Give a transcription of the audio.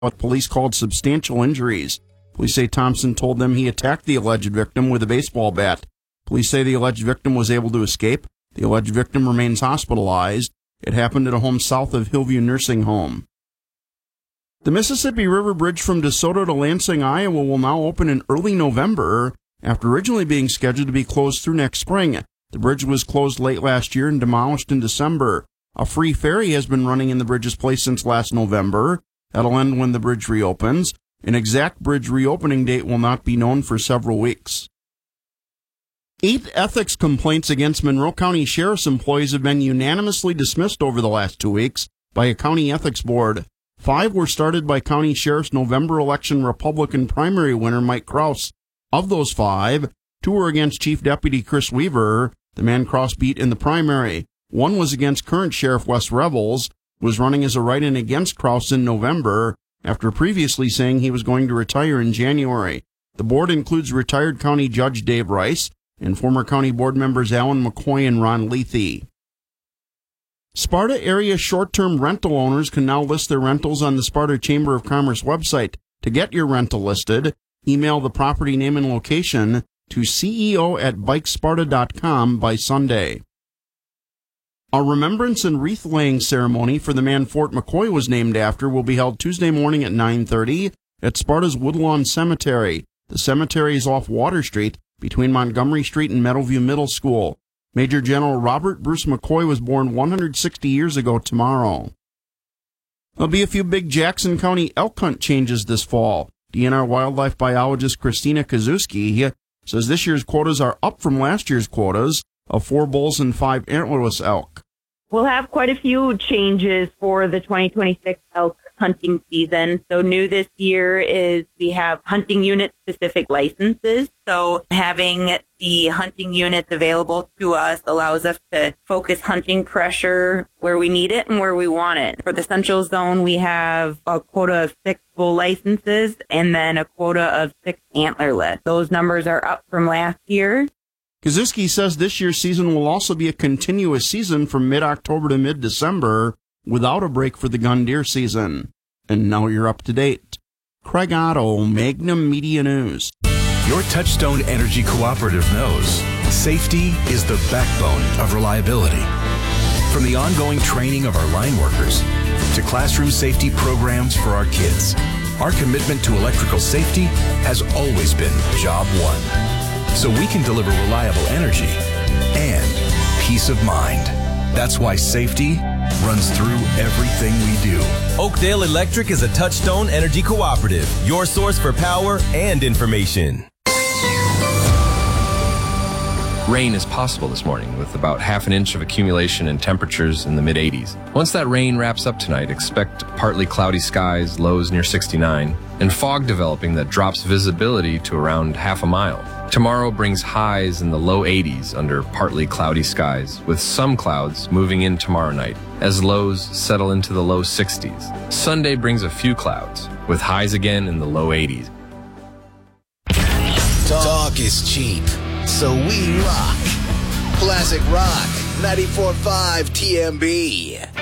what police called substantial injuries. Police say Thompson told them he attacked the alleged victim with a baseball bat. Police say the alleged victim was able to escape. The alleged victim remains hospitalized. It happened at a home south of Hillview Nursing Home. The Mississippi River Bridge from DeSoto to Lansing, Iowa will now open in early November after originally being scheduled to be closed through next spring. The bridge was closed late last year and demolished in December. A free ferry has been running in the bridge's place since last November. That'll end when the bridge reopens. An exact bridge reopening date will not be known for several weeks. 8 ethics complaints against Monroe County Sheriff's employees have been unanimously dismissed over the last 2 weeks by a county ethics board. 5 were started by County Sheriff's November election Republican primary winner Mike Kraus. Of those 5, 2 were against Chief Deputy Chris Weaver, the man Kraus beat in the primary. 1 was against current Sheriff Wes Revels, who was running as a write-in against Kraus in November, after previously saying he was going to retire in January. The board includes retired County Judge Dave Rice and former County Board members Alan McCoy and Ron Lethe. Sparta area short-term rental owners can now list their rentals on the Sparta Chamber of Commerce website. To get your rental listed, email the property name and location to ceo@bikesparta.com by Sunday. A remembrance and wreath-laying ceremony for the man Fort McCoy was named after will be held Tuesday morning at 9:30 at Sparta's Woodlawn Cemetery. The cemetery is off Water Street between Montgomery Street and Meadowview Middle School. Major General Robert Bruce McCoy was born 160 years ago tomorrow. There'll be a few big Jackson County elk hunt changes this fall. DNR wildlife biologist Christina Kazuski says this year's quotas are up from last year's quotas of 4 bulls and 5 antlerless elk. We'll have quite a few changes for the 2026 elk hunting season. So new this year is we have hunting unit specific licenses. So having the hunting units available to us allows us to focus hunting pressure where we need it and where we want it. For the Central Zone, we have a quota of 6 bull licenses and then a quota of 6 antlerless. Those numbers are up from last year. Kazuski says this year's season will also be a continuous season from mid-October to mid-December without a break for the gun deer season. And now you're up to date. Craig Otto, Magnum Media News. Your Touchstone Energy Cooperative knows safety is the backbone of reliability. From the ongoing training of our line workers to classroom safety programs for our kids, our commitment to electrical safety has always been job one. So we can deliver reliable energy and peace of mind. That's why safety runs through everything we do. Oakdale Electric is a Touchstone Energy Cooperative, your source for power and information. Rain is possible this morning with about half an inch of accumulation and temperatures in the mid-80s. Once that rain wraps up tonight, expect partly cloudy skies, lows near 69, and fog developing that drops visibility to around half a mile. Tomorrow brings highs in the low 80s under partly cloudy skies, with some clouds moving in tomorrow night as lows settle into the low 60s. Sunday brings a few clouds, with highs again in the low 80s. Talk is cheap, so we rock. Classic Rock, 94.5 TMB.